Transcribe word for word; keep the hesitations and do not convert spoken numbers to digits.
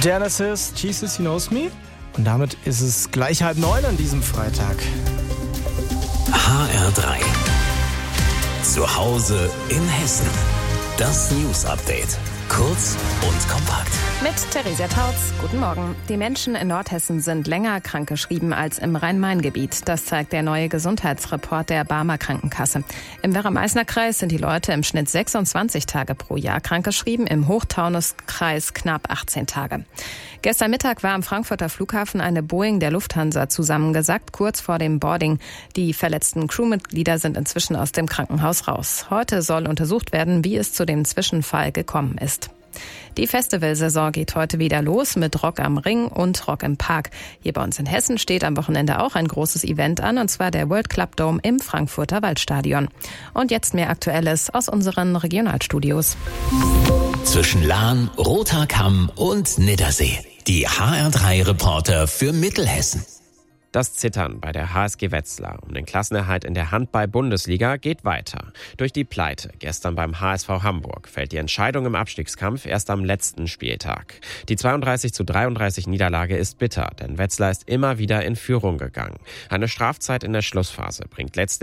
Genesis, Jesus He Knows Me. Und damit ist es gleich halb neun an diesem Freitag. H R drei. Zu Hause in Hessen. Das News Update. Kurz und kompakt. Mit Theresia Tautz. Guten Morgen. Die Menschen in Nordhessen sind länger krankgeschrieben als im Rhein-Main-Gebiet. Das zeigt der neue Gesundheitsreport der Barmer Krankenkasse. Im Werra-Meißner-Kreis sind die Leute im Schnitt sechsundzwanzig Tage pro Jahr krankgeschrieben, im Hochtaunuskreis knapp achtzehn Tage. Gestern Mittag war am Frankfurter Flughafen eine Boeing der Lufthansa zusammengesackt, kurz vor dem Boarding. Die verletzten Crewmitglieder sind inzwischen aus dem Krankenhaus raus. Heute soll untersucht werden, wie es zu dem Zwischenfall gekommen ist. Die Festivalsaison geht heute wieder los mit Rock am Ring und Rock im Park. Hier bei uns in Hessen steht am Wochenende auch ein großes Event an, und zwar der World Club Dome im Frankfurter Waldstadion. Und jetzt mehr Aktuelles aus unseren Regionalstudios. Zwischen Lahn, Roter Kamm und Niddersee. Die H R drei Reporter für Mittelhessen. Das Zittern bei der H S G Wetzlar um den Klassenerhalt in der Handball-Bundesliga geht weiter. Durch die Pleite gestern beim H S V Hamburg fällt die Entscheidung im Abstiegskampf erst am letzten Spieltag. Die zweiunddreißig zu dreiunddreißig Niederlage ist bitter, denn Wetzlar ist immer wieder in Führung gegangen. Eine Strafzeit in der Schlussphase bringt letztlich